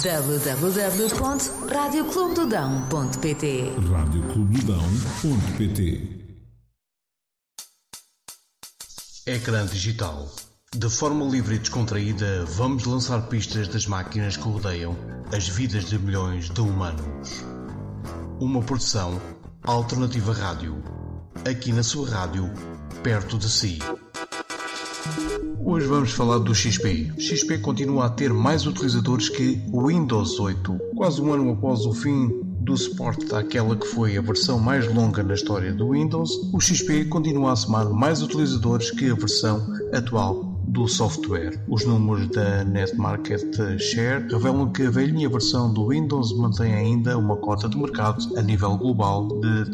www.radioclubedodão.pt radioclubedodão.pt Ecrã digital. De forma livre e descontraída, vamos lançar pistas das máquinas que rodeiam as vidas de milhões de humanos. Uma produção Alternativa Rádio. Aqui na sua rádio, perto de si. Hoje vamos falar do XP. XP continua a ter mais utilizadores que o Windows 8. Quase um ano após o fim do suporte daquela que foi a versão mais longa na história do Windows, o XP continua a somar mais utilizadores que a versão atual do software. Os números da Net Market Share revelam que a velhinha versão do Windows mantém ainda uma cota de mercado a nível global de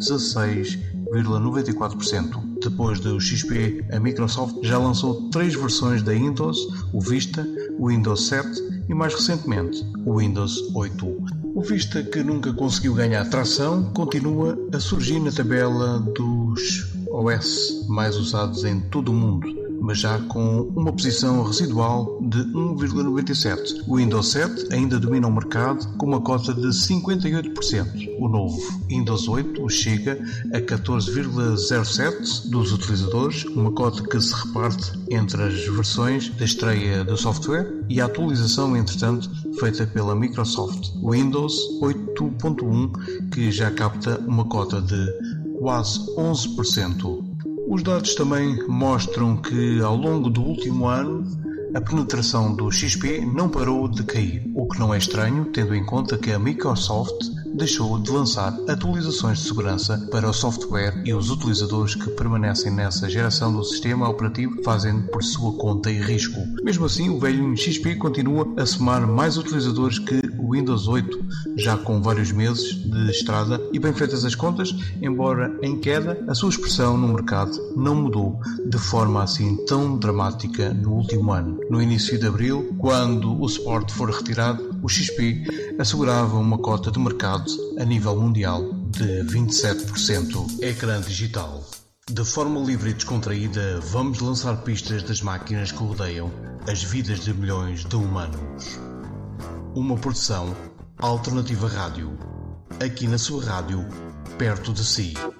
16,94%. Depois do XP, a Microsoft já lançou 3 versões da Windows, o Vista, o Windows 7 e mais recentemente o Windows 8. O Vista, que nunca conseguiu ganhar tração, continua a surgir na tabela dos OS mais usados em todo o mundo, mas já com uma posição residual de 1,97. O Windows 7 ainda domina o mercado com uma cota de 58%. O novo Windows 8 chega a 14,07% dos utilizadores, uma cota que se reparte entre as versões da estreia do software e a atualização, entretanto, feita pela Microsoft. O Windows 8.1, que já capta uma cota de quase 11%. Os dados também mostram que, ao longo do último ano, a penetração do XP não parou de cair, o que não é estranho, tendo em conta que a Microsoft deixou de lançar atualizações de segurança para o software e os utilizadores que permanecem nessa geração do sistema operativo fazem por sua conta e risco. Mesmo assim, o velho XP continua a somar mais utilizadores que o Windows 8, já com vários meses de estrada e bem feitas as contas, embora em queda, a sua expressão no mercado não mudou de forma assim tão dramática no último ano. No início de abril, quando o suporte for retirado, o XP assegurava uma cota de mercado a nível mundial de 27%. Ecrã digital. De forma livre e descontraída, vamos lançar pistas das máquinas que rodeiam as vidas de milhões de humanos. Uma produção Alternativa Rádio. Aqui na sua rádio, perto de si.